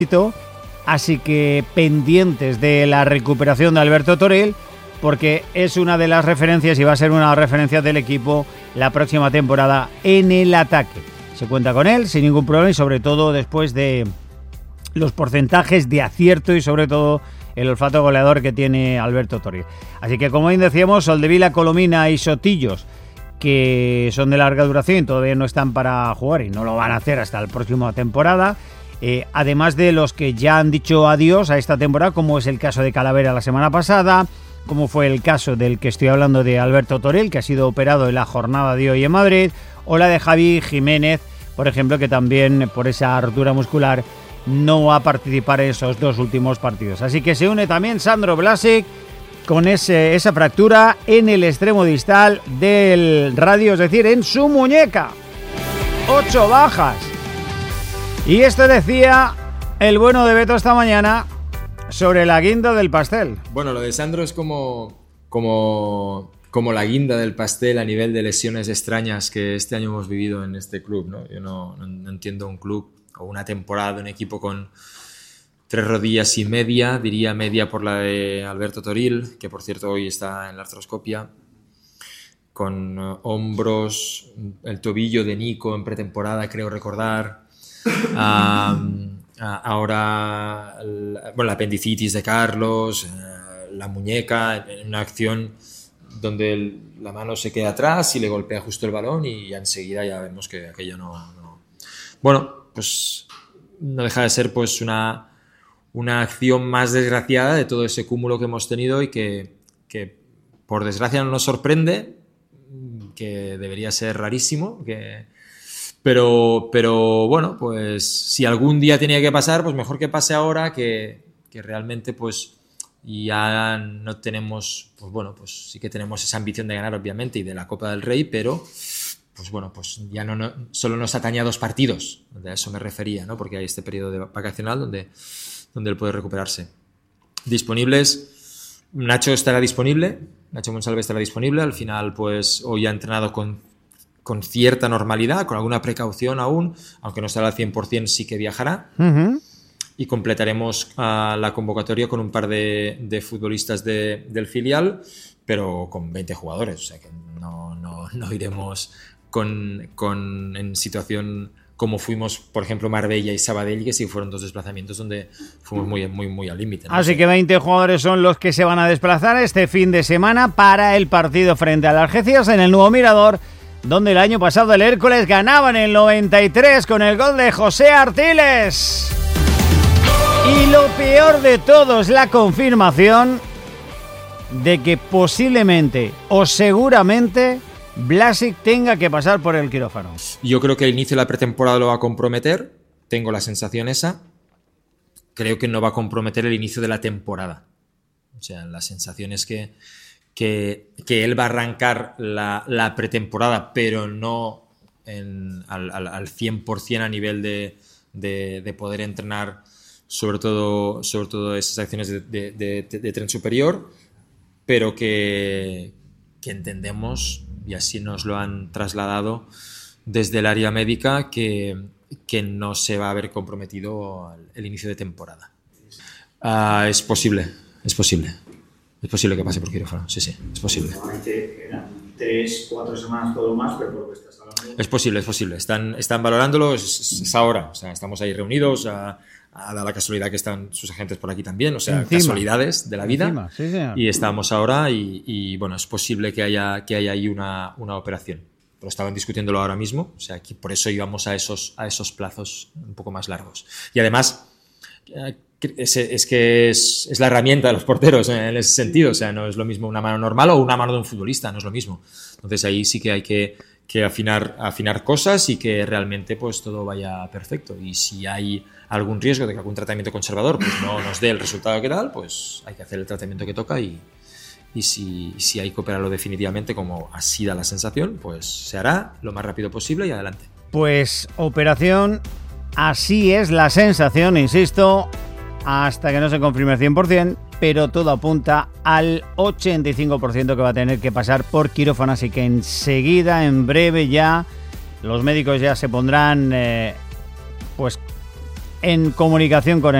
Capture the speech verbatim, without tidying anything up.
Así que pendientes de la recuperación de Alberto Toril, porque es una de las referencias y va a ser una referencia del equipo la próxima temporada en el ataque. Se cuenta con él sin ningún problema y sobre todo después de los porcentajes de acierto y sobre todo el olfato goleador que tiene Alberto Toril. Así que, como bien decíamos, Soldevila, Colomina y Sotillos, que son de larga duración y todavía no están para jugar y no lo van a hacer hasta la próxima temporada. Eh, además de los que ya han dicho adiós a esta temporada, como es el caso de Calavera la semana pasada, como fue el caso del que estoy hablando de Alberto Toril, que ha sido operado en la jornada de hoy en Madrid, o la de Javi Jiménez, por ejemplo, que también por esa rotura muscular no va a participar en esos dos últimos partidos. Así que se une también Sandro Blasic con ese, esa fractura en el extremo distal del radio, es decir, en su muñeca. Ocho bajas. Y esto decía el bueno de Beto esta mañana sobre la guinda del pastel. Bueno, lo de Sandro es como, como, como la guinda del pastel a nivel de lesiones extrañas que este año hemos vivido en este club, ¿no? Yo no, no, no entiendo un club o una temporada de un equipo con tres rodillas y media, diría media por la de Alberto Toril, que por cierto hoy está en la artroscopia, con uh, hombros, el tobillo de Nico en pretemporada, creo recordar. Uh, uh, ahora la, bueno, la apendicitis de Carlos, uh, la muñeca en una acción donde el, la mano se queda atrás y le golpea justo el balón y ya enseguida ya vemos que aquello no, no... Bueno, pues no deja de ser pues una, una acción más desgraciada de todo ese cúmulo que hemos tenido y que, que por desgracia no nos sorprende, que debería ser rarísimo, que Pero, pero bueno, pues si algún día tenía que pasar, pues mejor que pase ahora, que, que realmente pues ya no tenemos, pues bueno, pues sí que tenemos esa ambición de ganar obviamente y de la Copa del Rey, pero pues bueno, pues ya no, no solo nos atañe a dos partidos, a eso me refería, ¿no? Porque hay este periodo de vacacional donde, donde él puede recuperarse. Disponibles, Nacho estará disponible, Nacho Monsalve estará disponible, al final pues hoy ha entrenado con con cierta normalidad, con alguna precaución aún, aunque no estará al cien por ciento, sí que viajará. Uh-huh. Y completaremos uh, la convocatoria con un par de, de futbolistas de, del filial, pero con veinte jugadores, o sea que no, no, no iremos con, con, en situación como fuimos, por ejemplo, Marbella y Sabadell, que sí fueron dos desplazamientos donde fuimos muy, muy, muy al límite, ¿no? Así que veinte jugadores son los que se van a desplazar este fin de semana para el partido frente al Algeciras en el nuevo Mirador, donde el año pasado el Hércules ganaba en el noventa y tres con el gol de José Artiles. Y lo peor de todo es la confirmación de que posiblemente o seguramente Blasic tenga que pasar por el quirófano. Yo creo que el inicio de la pretemporada lo va a comprometer, tengo la sensación esa. Creo que no va a comprometer el inicio de la temporada. O sea, la sensación es que Que, que él va a arrancar la, la pretemporada, pero no en, al, al, al cien por ciento a nivel de, de, de poder entrenar sobre todo, sobre todo esas acciones de, de, de, de tren superior, pero que, que entendemos, y así nos lo han trasladado desde el área médica, que, que no se va a haber comprometido el inicio de temporada. Uh, es posible, es posible. Es posible que pase por quirófano, sí, sí, es posible. Normalmente eran tres, cuatro semanas, todo más, pero por lo que estás hablando... Es posible, es posible. Están, están valorándolo, es, es ahora. O sea, estamos ahí reunidos, a, a la casualidad que están sus agentes por aquí también, o sea, Encima. casualidades de la vida. Encima, sí, sí. Y estamos ahora y, y, bueno, es posible que haya, que haya ahí una, una operación. Pero estaban discutiéndolo ahora mismo, o sea, que por eso íbamos a esos, a esos plazos un poco más largos. Y además... Es, es que es, es la herramienta de los porteros en ese sentido, o sea, no es lo mismo una mano normal o una mano de un futbolista, no es lo mismo. Entonces ahí sí que hay que, que afinar, afinar cosas y que realmente pues todo vaya perfecto. Y si hay algún riesgo de que algún tratamiento conservador pues no nos dé el resultado que tal, pues hay que hacer el tratamiento que toca y, y si, si hay que operarlo definitivamente, como así da la sensación, pues se hará lo más rápido posible y adelante. Pues operación, así es la sensación, insisto, hasta que no se confirme el cien por ciento, pero todo apunta al ochenta y cinco por ciento que va a tener que pasar por quirófano, así que enseguida, en breve ya, los médicos ya se pondrán eh, pues en comunicación con él.